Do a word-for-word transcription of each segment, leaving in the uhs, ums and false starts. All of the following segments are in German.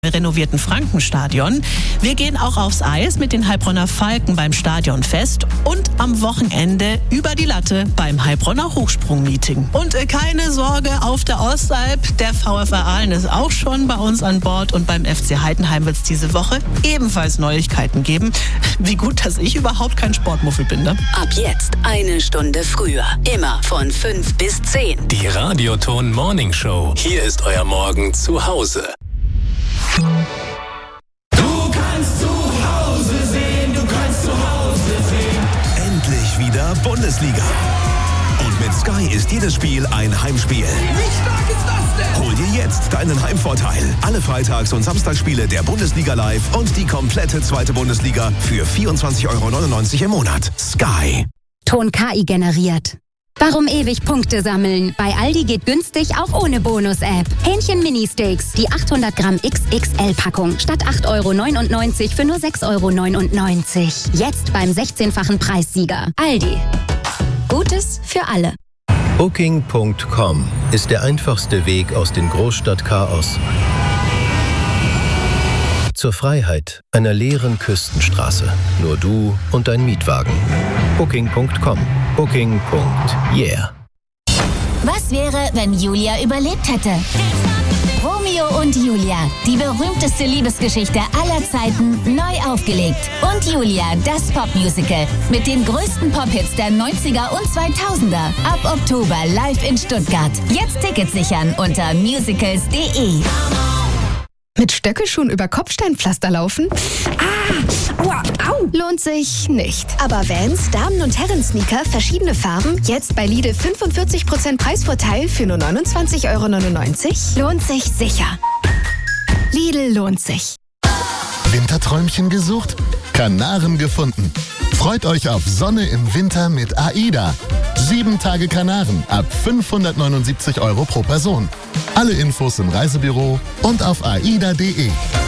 renovierten Frankenstadion. Wir gehen auch aufs Eis mit den Heilbronner Falken beim Stadionfest und am Wochenende über die Latte beim Heilbronner Hochsprung-Meeting. Und äh, keine Sorge, auf der Ostalb, der VfR Aalen ist auch schon bei uns an Bord und beim F C Heidenheim wird es diese Woche ebenfalls Neuigkeiten geben. Wie gut, dass ich überhaupt kein Sportmuffel bin, ne? Ab jetzt eine Stunde früher, immer von fünf bis zehn. Die Radioton Morning Show. Hier ist euer Morgen zu Hause. Du kannst zu Hause sehen, du kannst zu Hause sehen. Endlich wieder Bundesliga. Und mit Sky ist jedes Spiel ein Heimspiel. Wie stark ist das denn? Hol dir jetzt deinen Heimvorteil. Alle Freitags- und Samstagsspiele der Bundesliga live und die komplette zweite Bundesliga für vierundzwanzig Euro neunundneunzig im Monat. Sky. Ton K I generiert. Warum ewig Punkte sammeln? Bei Aldi geht günstig auch ohne Bonus-App. Hähnchen Mini-Steaks, die achthundert Gramm X X L-Packung statt acht Euro neunundneunzig für nur sechs Euro neunundneunzig. Jetzt beim sechzehnfachen Preissieger. Aldi. Gutes für alle. Booking Punkt com ist der einfachste Weg aus dem Großstadtchaos zur Freiheit einer leeren Küstenstraße. Nur du und dein Mietwagen. Booking Punkt com. Booking. Yeah. Was wäre, wenn Julia überlebt hätte? Romeo und Julia, die berühmteste Liebesgeschichte aller Zeiten, neu aufgelegt. Und Julia, das Popmusical mit den größten Pop-Hits der neunziger und zweitausender. Ab Oktober live in Stuttgart. Jetzt Tickets sichern unter musicals punkt de. Mit Stöckelschuhen über Kopfsteinpflaster laufen? Ah, aua, au. Lohnt sich nicht. Aber Vans, Damen- und Herren-Sneaker, verschiedene Farben, jetzt bei Lidl fünfundvierzig Prozent Preisvorteil für nur neunundzwanzig Euro neunundneunzig? Lohnt sich sicher. Lidl lohnt sich. Winterträumchen gesucht? Kanaren gefunden. Freut euch auf Sonne im Winter mit AIDA. Sieben Tage Kanaren ab fünfhundertneunundsiebzig Euro pro Person. Alle Infos im Reisebüro und auf aida punkt de.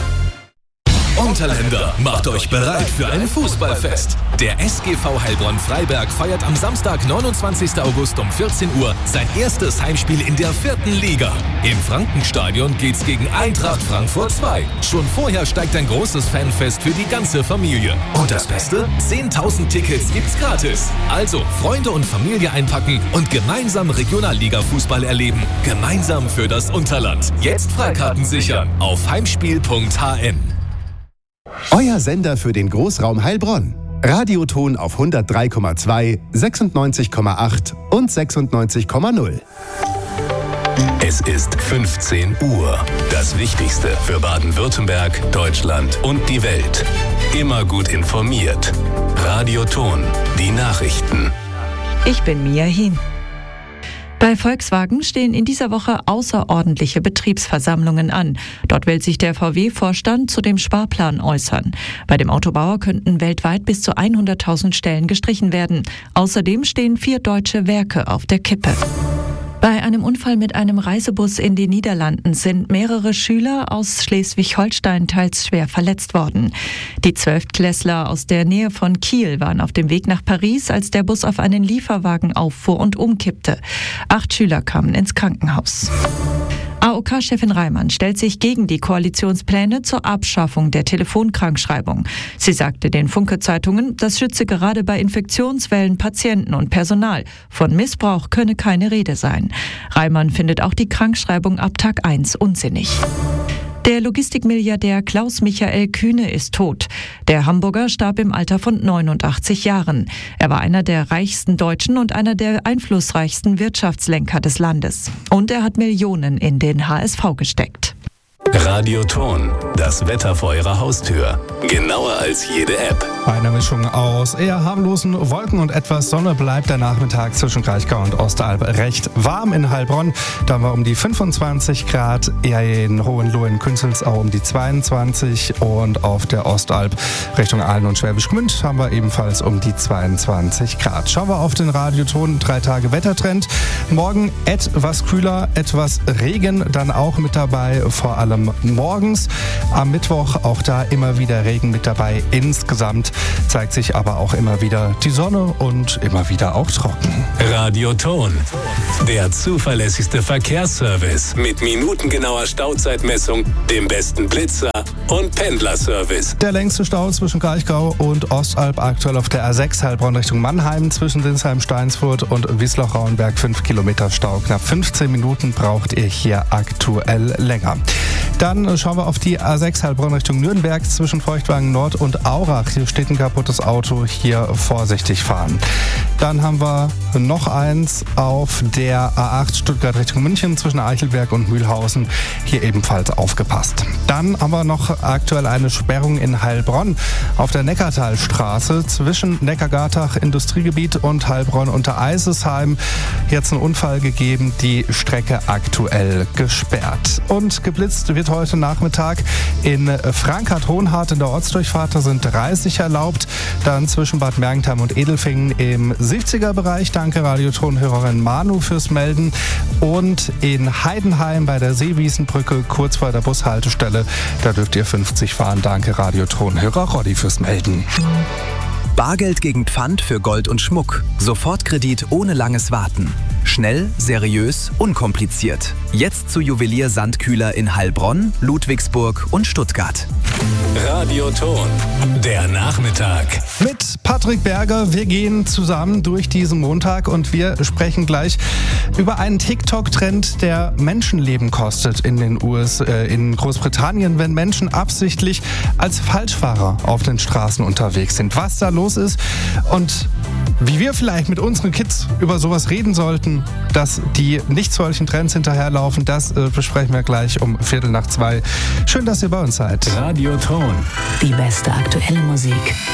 Unterländer, macht euch bereit für ein Fußballfest. Der S G V Heilbronn-Freiberg feiert am Samstag, neunundzwanzigsten August um vierzehn Uhr sein erstes Heimspiel in der vierten Liga. Im Frankenstadion geht's gegen Eintracht Frankfurt zwei. Schon vorher steigt ein großes Fanfest für die ganze Familie. Und das Beste? zehntausend Tickets gibt's gratis. Also Freunde und Familie einpacken und gemeinsam Regionalliga-Fußball erleben. Gemeinsam für das Unterland. Jetzt Freikarten sichern auf heimspiel punkt h n. Euer Sender für den Großraum Heilbronn. Radioton auf hundertdrei Komma zwei, sechsundneunzig Komma acht und sechsundneunzig Komma null. Es ist fünfzehn Uhr. Das Wichtigste für Baden-Württemberg, Deutschland und die Welt. Immer gut informiert. Radioton, die Nachrichten. Ich bin Mia Hien. Bei Volkswagen stehen in dieser Woche außerordentliche Betriebsversammlungen an. Dort will sich der V W-Vorstand zu dem Sparplan äußern. Bei dem Autobauer könnten weltweit bis zu hunderttausend Stellen gestrichen werden. Außerdem stehen vier deutsche Werke auf der Kippe. Bei einem Unfall mit einem Reisebus in den Niederlanden sind mehrere Schüler aus Schleswig-Holstein teils schwer verletzt worden. Die Zwölftklässler aus der Nähe von Kiel waren auf dem Weg nach Paris, als der Bus auf einen Lieferwagen auffuhr und umkippte. Acht Schüler kamen ins Krankenhaus. A O K-Chefin Reimann stellt sich gegen die Koalitionspläne zur Abschaffung der Telefonkrankschreibung. Sie sagte den Funke-Zeitungen, das schütze gerade bei Infektionswellen Patienten und Personal. Von Missbrauch könne keine Rede sein. Reimann findet auch die Krankschreibung ab Tag eins unsinnig. Der Logistikmilliardär Klaus-Michael Kühne ist tot. Der Hamburger starb im Alter von neunundachtzig Jahren. Er war einer der reichsten Deutschen und einer der einflussreichsten Wirtschaftslenker des Landes. Und er hat Millionen in den H S V gesteckt. Radioton, das Wetter vor Ihrer Haustür. Genauer als jede App. Bei einer Mischung aus eher harmlosen Wolken und etwas Sonne bleibt der Nachmittag zwischen Kraichgau und Ostalb recht warm in Heilbronn. Da haben wir um die fünfundzwanzig Grad, eher in Hohenlohe-Künzelsau um die zweiundzwanzig und auf der Ostalb Richtung Aalen und Schwäbisch Gmünd haben wir ebenfalls um die zweiundzwanzig Grad. Schauen wir auf den Radioton, drei Tage Wettertrend. Morgen etwas kühler, etwas Regen dann auch mit dabei, vor allem morgens. Am Mittwoch auch da immer wieder Regen mit dabei. Insgesamt zeigt sich aber auch immer wieder die Sonne und immer wieder auch trocken. Radioton, der zuverlässigste Verkehrsservice mit minutengenauer Stauzeitmessung, dem besten Blitzer und Pendlerservice. Der längste Stau zwischen Kraichgau und Ostalb aktuell auf der A sechs Heilbronn Richtung Mannheim zwischen Sinsheim, Steinsfurt und Wiesloch-Rauenberg. fünf Kilometer Stau. Knapp fünfzehn Minuten braucht ihr hier aktuell länger. Dann schauen wir auf die A sechs Heilbronn Richtung Nürnberg zwischen Feuchtwagen Nord und Aurach. Hier steht ein kaputtes Auto. Hier vorsichtig fahren. Dann haben wir noch eins auf der A acht Stuttgart Richtung München zwischen Eichelberg und Mühlhausen. Hier ebenfalls aufgepasst. Dann haben wir noch aktuell eine Sperrung in Heilbronn auf der Neckartalstraße zwischen Neckargartach Industriegebiet und Heilbronn unter Eisesheim. Jetzt ein Unfall gegeben, die Strecke aktuell gesperrt. Und geblitzt wird heute Nachmittag in Frankart-Hohenhart in der Ortsdurchfahrt. Da sind dreißig erlaubt. Dann zwischen Bad Mergentheim und Edelfingen im siebziger Bereich. Danke Radioton-Hörerin Manu fürs Melden. Und in Heidenheim bei der Seewiesenbrücke kurz vor der Bushaltestelle, da dürft ihr fünfzig fahren. Danke Radioton-Hörer Roddy fürs Melden. Bargeld gegen Pfand für Gold und Schmuck. Sofortkredit ohne langes Warten. Schnell, seriös, unkompliziert. Jetzt zu Juwelier Sandkühler in Heilbronn, Ludwigsburg und Stuttgart. Radioton, der Nachmittag. Mit Patrick Berger. Wir gehen zusammen durch diesen Montag und wir sprechen gleich über einen TikTok-Trend, der Menschenleben kostet in den U S, äh, in Großbritannien, wenn Menschen absichtlich als Falschfahrer auf den Straßen unterwegs sind. Was da los ist und wie wir vielleicht mit unseren Kids über sowas reden sollten, dass die nicht solchen Trends hinterherlaufen, das äh, besprechen wir gleich um Viertel nach zwei. Schön, dass ihr bei uns seid. Radioton. Die beste aktuelle Musik.